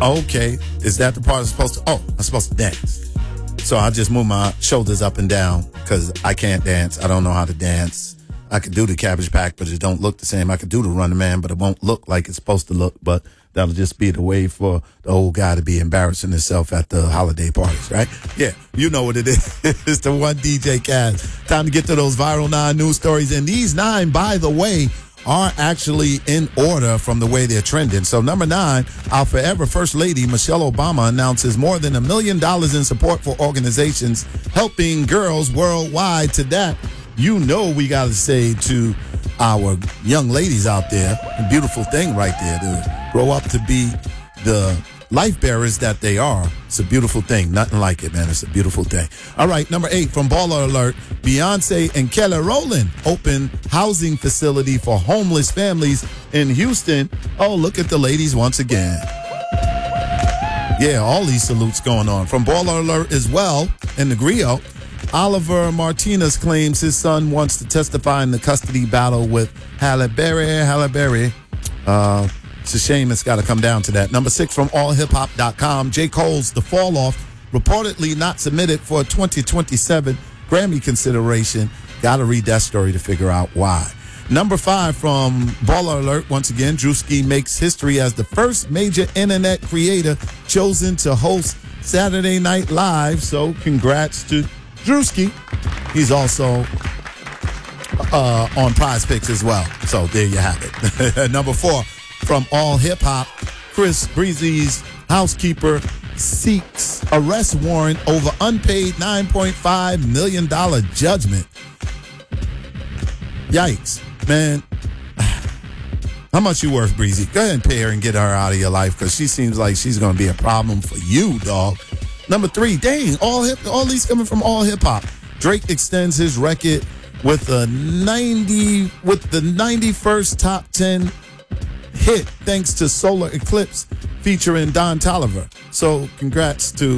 Okay, is that the part I'm supposed to? Oh, I'm supposed to dance. So I just move my shoulders up and down because I can't dance. I don't know how to dance. I could do the Cabbage Patch, but it don't look the same. I could do the Running Man, but it won't look like it's supposed to look. But that'll just be the way for the old guy to be embarrassing himself at the holiday parties, right? Yeah, you know what it is. It's the one DJ Kaz. Time to get to those viral 9 news stories. And these 9, by the way, are actually in order from the way they're trending. So number 9, our forever First Lady, Michelle Obama, announces more than $1 million in support for organizations helping girls worldwide. To that, you know we got to say to our young ladies out there, a beautiful thing right there, to grow up to be the life bearers that they are. It's a beautiful thing. Nothing like it, man. It's a beautiful thing. All right, number 8 from Baller Alert. Beyonce and Kelly Rowland open housing facility for homeless families in Houston. Oh, look at the ladies once again. Yeah, all these salutes going on. From Baller Alert as well, in the Griot, Oliver Martinez claims his son wants to testify in the custody battle with Halle Berry. It's a shame it's got to come down to that. Number 6 from allhiphop.com. J. Cole's The Fall Off reportedly not submitted for a 2027 Grammy consideration. Got to read that story to figure out why. Number 5 from Baller Alert. Once again, Drewski makes history as the first major internet creator chosen to host Saturday Night Live. So congrats to Drewski. He's also on Prize Picks as well. So there you have it. Number 4 from All Hip Hop, Chris Breezy's housekeeper seeks arrest warrant over unpaid $9.5 million judgment. Yikes, man. How much you worth, Breezy? Go ahead and pay her and get her out of your life, because she seems like she's going to be a problem for you, dog. Number 3, dang, all these coming from All Hip Hop. Drake extends his record with the 91st top 10 hit thanks to Solar Eclipse featuring Don Toliver. So congrats to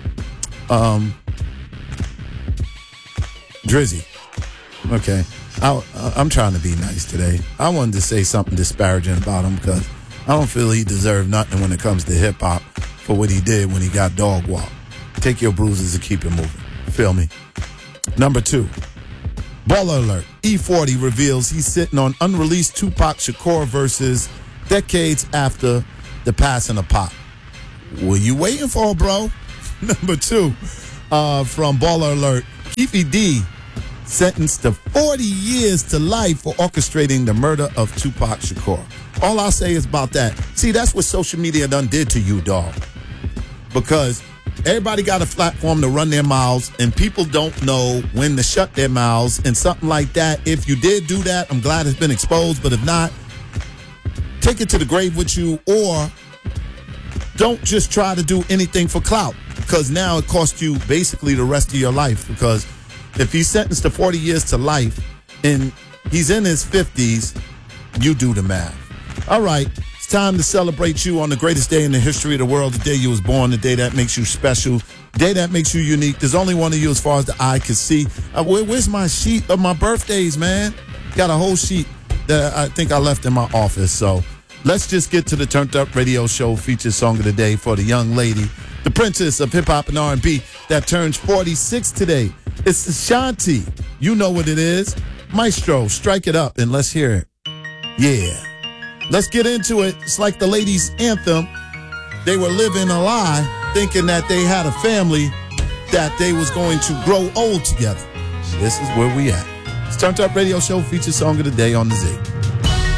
Drizzy. Okay, I'm trying to be nice today. I wanted to say something disparaging about him because I don't feel he deserved nothing when it comes to hip hop for what he did when he got dog walked. Take your bruises and keep it moving. Feel me? Number 2. Baller Alert. E40 reveals he's sitting on unreleased Tupac Shakur verses decades after the passing of Pop. What you waiting for, bro? Number 2 from Baller Alert. Keefe D sentenced to 40 years to life for orchestrating the murder of Tupac Shakur. All I'll say is about that. See, that's what social media done did to you, dog. Because everybody got a platform to run their mouths, and people don't know when to shut their mouths and something like that. If you did do that, I'm glad it's been exposed. But if not, take it to the grave with you, or don't just try to do anything for clout, because now it costs you basically the rest of your life. Because if he's sentenced to 40 years to life and he's in his 50s, you do the math. All right. Time to celebrate you on the greatest day in the history of the world, the day you was born, the day that makes you special, the day that makes you unique. There's only one of you as far as the eye can see. Where's my sheet of my birthdays, man? Got a whole sheet that I think I left in my office. So let's just get to the Turned Up Radio Show featured song of the day for the young lady, the princess of hip-hop and R&B that turns 46 today. It's Ashanti. You know what it is. Maestro, strike it up and let's hear it. Yeah. Let's get into it. It's like the ladies' anthem. They were living a lie, thinking that they had a family, that they was going to grow old together. This is where we at. It's Turned Up Radio Show feature song of the day on the Z.